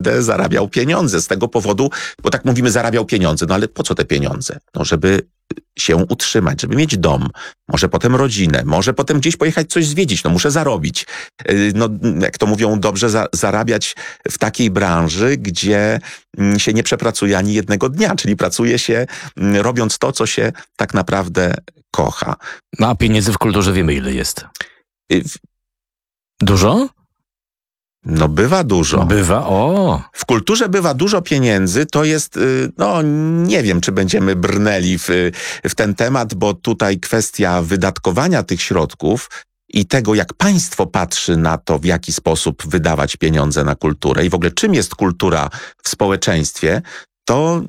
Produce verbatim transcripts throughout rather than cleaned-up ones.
naprawdę zarabiał pieniądze z tego powodu, bo tak mówimy, zarabiał pieniądze, no ale po co te pieniądze? No żeby się utrzymać, żeby mieć dom, może potem rodzinę, może potem gdzieś pojechać coś zwiedzić, no muszę zarobić. No jak to mówią, dobrze za, zarabiać w takiej branży, gdzie się nie przepracuje ani jednego dnia, czyli pracuje się robiąc to, co się tak naprawdę kocha. No a pieniędzy w kulturze wiemy, ile jest. Dużo? No bywa dużo. Bywa, o. W kulturze bywa dużo pieniędzy, to jest, no nie wiem, czy będziemy brnęli w, w ten temat, bo tutaj kwestia wydatkowania tych środków i tego, jak państwo patrzy na to, w jaki sposób wydawać pieniądze na kulturę i w ogóle czym jest kultura w społeczeństwie, to,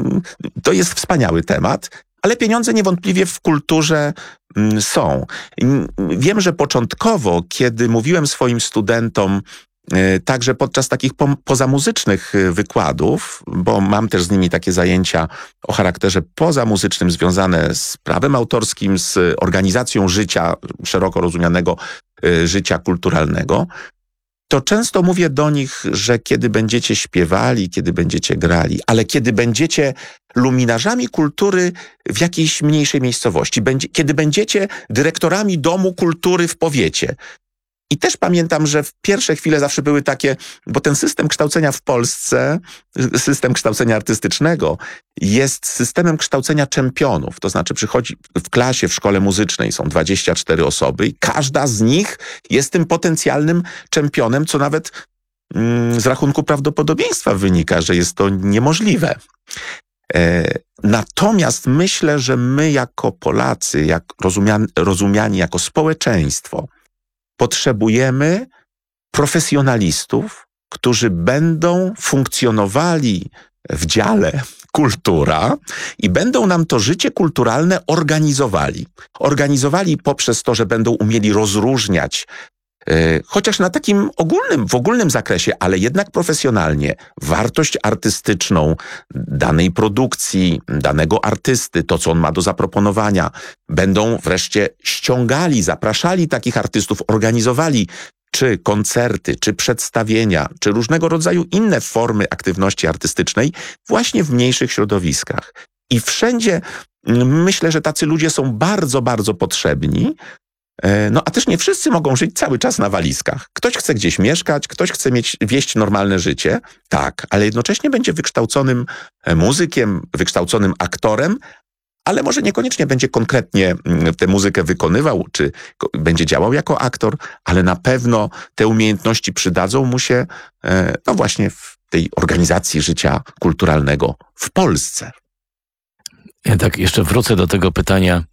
to jest wspaniały temat. Ale pieniądze niewątpliwie w kulturze są. Wiem, że początkowo, kiedy mówiłem swoim studentom, także podczas takich po, pozamuzycznych wykładów, bo mam też z nimi takie zajęcia o charakterze pozamuzycznym związane z prawem autorskim, z organizacją życia, szeroko rozumianego życia kulturalnego, to często mówię do nich, że kiedy będziecie śpiewali, kiedy będziecie grali, ale kiedy będziecie luminarzami kultury w jakiejś mniejszej miejscowości, będzie, kiedy będziecie dyrektorami domu kultury w powiecie. I też pamiętam, że w pierwsze chwile zawsze były takie, bo ten system kształcenia w Polsce, system kształcenia artystycznego jest systemem kształcenia czempionów. To znaczy przychodzi w klasie, w szkole muzycznej są dwadzieścia cztery osoby i każda z nich jest tym potencjalnym czempionem, co nawet mm, z rachunku prawdopodobieństwa wynika, że jest to niemożliwe. E, natomiast myślę, że my jako Polacy, jak rozumiani, rozumiani jako społeczeństwo, potrzebujemy profesjonalistów, którzy będą funkcjonowali w dziale kultura i będą nam to życie kulturalne organizowali. Organizowali poprzez to, że będą umieli rozróżniać, yy, chociaż na takim ogólnym, w ogólnym zakresie, ale jednak profesjonalnie, wartość artystyczną danej produkcji, danego artysty, to co on ma do zaproponowania. Będą wreszcie ściągali, zapraszali takich artystów, organizowali czy koncerty, czy przedstawienia, czy różnego rodzaju inne formy aktywności artystycznej właśnie w mniejszych środowiskach. I wszędzie myślę, że tacy ludzie są bardzo, bardzo potrzebni. No a też nie wszyscy mogą żyć cały czas na walizkach. Ktoś chce gdzieś mieszkać, ktoś chce mieć, wieść normalne życie, tak, ale jednocześnie będzie wykształconym muzykiem, wykształconym aktorem, ale może niekoniecznie będzie konkretnie tę muzykę wykonywał, czy będzie działał jako aktor, ale na pewno te umiejętności przydadzą mu się, no właśnie w tej organizacji życia kulturalnego w Polsce. Ja tak jeszcze wrócę do tego pytania,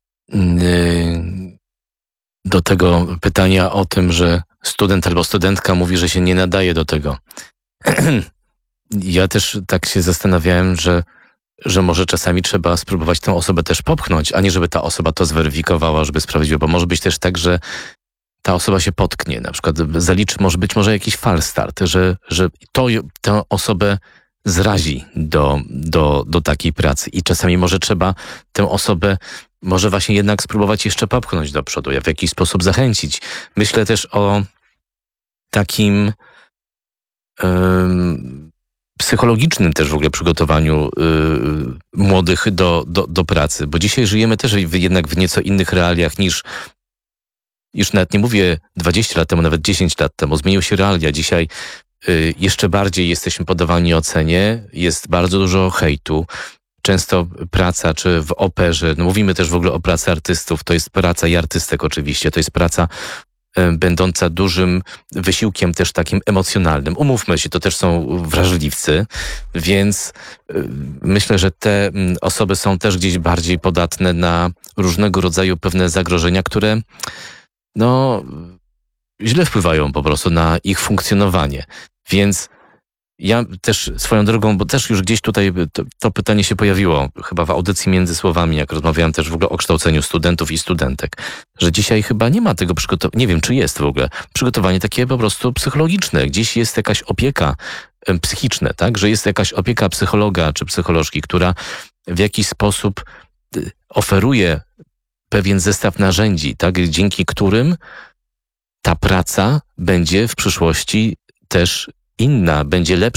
do tego pytania o tym, że student albo studentka mówi, że się nie nadaje do tego. Ja też tak się zastanawiałem, że że może czasami trzeba spróbować tę osobę też popchnąć, a nie żeby ta osoba to zweryfikowała, żeby sprawdziła, bo może być też tak, że ta osoba się potknie, na przykład zaliczy, może być może jakiś fal start, że, że to tę osobę zrazi do, do, do takiej pracy i czasami może trzeba tę osobę może właśnie jednak spróbować jeszcze popchnąć do przodu, w jakiś sposób zachęcić. Myślę też o takim um, psychologicznym też w ogóle przygotowaniu y, młodych do, do, do pracy, bo dzisiaj żyjemy też w, jednak w nieco innych realiach niż, już nawet nie mówię dwadzieścia lat temu, nawet dziesięć lat temu. Zmieniły się realia. Dzisiaj y, jeszcze bardziej jesteśmy poddawani ocenie, jest bardzo dużo hejtu. Często praca, czy w operze, no mówimy też w ogóle o pracy artystów, to jest praca i artystek oczywiście, to jest praca będąca dużym wysiłkiem też takim emocjonalnym. Umówmy się, to też są wrażliwcy, więc myślę, że te osoby są też gdzieś bardziej podatne na różnego rodzaju pewne zagrożenia, które no źle wpływają po prostu na ich funkcjonowanie. Więc ja też swoją drogą, bo też już gdzieś tutaj to, to pytanie się pojawiło, chyba w audycji Między Słowami, jak rozmawiałem też w ogóle o kształceniu studentów i studentek, że dzisiaj chyba nie ma tego przygotowania, nie wiem czy jest w ogóle, przygotowanie takie po prostu psychologiczne. Gdzieś jest jakaś opieka psychiczna, tak, że jest jakaś opieka psychologa czy psycholożki, która w jakiś sposób oferuje pewien zestaw narzędzi, tak, dzięki którym ta praca będzie w przyszłości też inna, będzie lepsza.